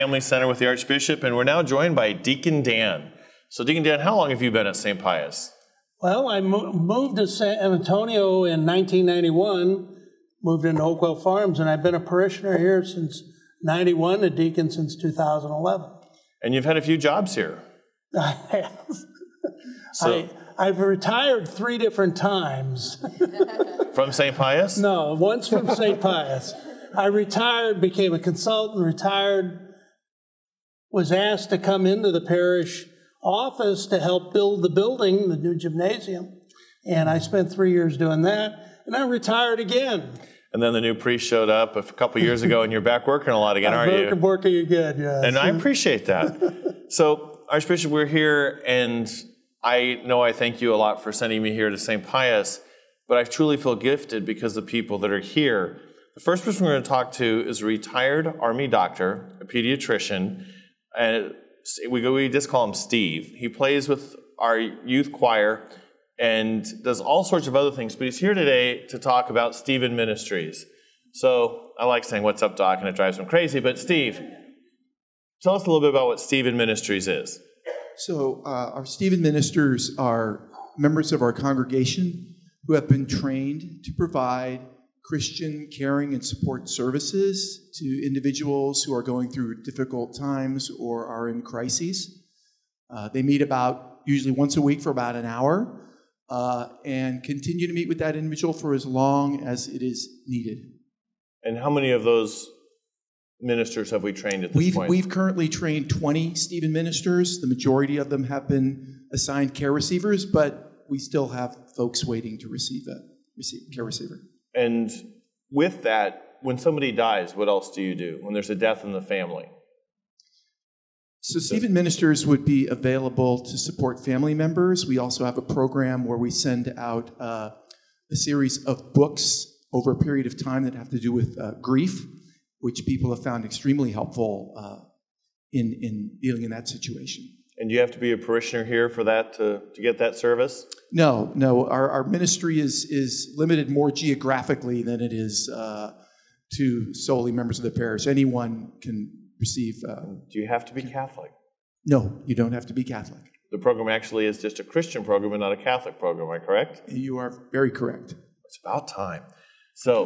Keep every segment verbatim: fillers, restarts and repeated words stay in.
Family Center with the Archbishop, and we're now joined by Deacon Dan. So Deacon Dan, how long have you been at Saint Pius? Well, I mo moved to San Antonio in nineteen ninety-one, moved into Oakwell Farms, and I've been a parishioner here since ninety-one, a deacon since two thousand eleven. And you've had a few jobs here. I have. So, I, I've retired three different times. From Saint Pius? No, once from Saint Pius. I retired, became a consultant, retired, was asked to come into the parish office to help build the building, the new gymnasium. And I spent three years doing that, and I retired again. And then the new priest showed up a couple years ago, and you're back working a lot again, I'm aren't working, you? Working again, yes. And I appreciate that. So, Archbishop, we're here, and I know I thank you a lot for sending me here to Saint Pius, but I truly feel gifted because the people that are here. The first person we're going to talk to is a retired Army doctor, a pediatrician, and we, go, we just call him Steve. He plays with our youth choir and does all sorts of other things, but he's here today to talk about Stephen Ministries. So I like saying, "What's up, Doc?" and it drives him crazy, but Steve, tell us a little bit about what Stephen Ministries is. So uh, our Stephen Ministers are members of our congregation who have been trained to provide Christian caring and support services to individuals who are going through difficult times or are in crises. Uh, they meet about, usually once a week for about an hour, uh, and continue to meet with that individual for as long as it is needed. And how many of those ministers have we trained at this we've, point? We've currently trained twenty Stephen ministers. The majority of them have been assigned care receivers, but we still have folks waiting to receive a receive care receiver. And with that, when somebody dies, what else do you do when there's a death in the family? So Stephen Ministers would be available to support family members. We also have a program where we send out uh, a series of books over a period of time that have to do with uh, grief, which people have found extremely helpful uh, in, in dealing in that situation. And do you have to be a parishioner here for that to, to get that service? No, no. Our, our ministry is, is limited more geographically than it is uh, to solely members of the parish. Anyone can receive. Uh, do you have to be Catholic? No, you don't have to be Catholic. The program actually is just a Christian program and not a Catholic program, am I correct? You are very correct. It's about time. So...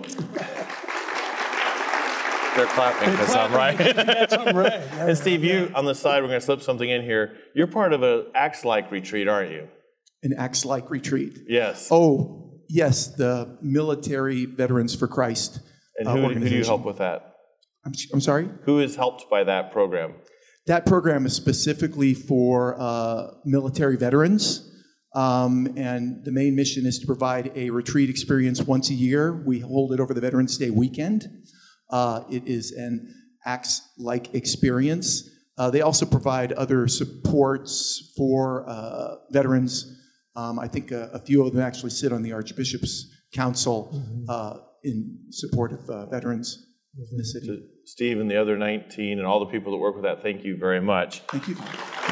They're clapping because I'm right. That's I'm right. Yeah, and Steve, you, on the side, we're going to slip something in here. You're part of an Acts-like retreat, aren't you? An Acts-like retreat? Yes. Oh, yes, the Military Veterans for Christ And uh, who, who do you help with that? I'm, I'm sorry? Who is helped by that program? That program is specifically for uh, military veterans. Um, and the main mission is to provide a retreat experience once a year. We hold it over the Veterans Day weekend. Uh, it is an Acts-like experience. Uh, they also provide other supports for uh, veterans. Um, I think a, a few of them actually sit on the Archbishop's Council mm-hmm. uh, in support of uh, veterans mm-hmm. in the city. To Steve and the other nineteen and all the people that work with that, thank you very much. Thank you.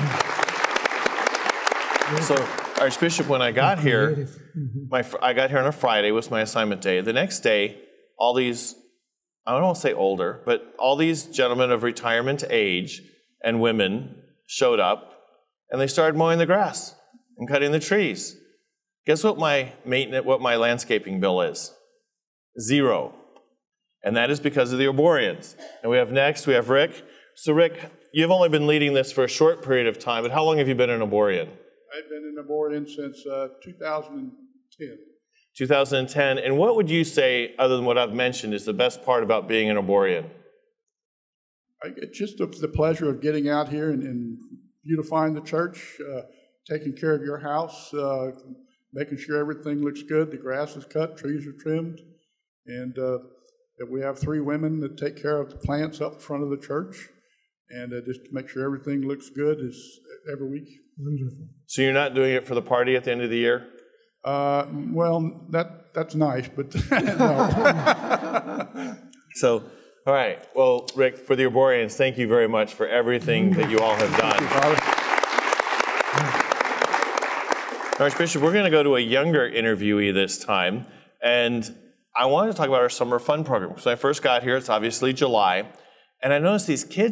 So, Archbishop, when I got here, my I got here on a Friday, was my assignment day. The next day, all these I don't want to say older, but all these gentlemen of retirement age and women showed up, and they started mowing the grass and cutting the trees. Guess what my maintenance, what my landscaping bill is? Zero. And that is because of the Oborians. And we have next, we have Rick. So Rick, you've only been leading this for a short period of time, but how long have you been an Oborian? I've been an Oborian since uh, two thousand ten. two thousand ten, and what would you say, other than what I've mentioned, is the best part about being an Oborian? I get just the, the pleasure of getting out here and, and beautifying the church, uh, taking care of your house, uh, making sure everything looks good, the grass is cut, trees are trimmed, and uh, that we have three women that take care of the plants up front of the church, and uh, just to make sure everything looks good is every week. Wonderful. So you're not doing it for the party at the end of the year? Uh, well, that that's nice, but no. So, all right. Well, Rick, for the Oborians, thank you very much for everything that you all have done. Thank you, Archbishop, we're going to go to a younger interviewee this time, and I wanted to talk about our summer fun program. Because when I first got here, it's obviously July, and I noticed these kids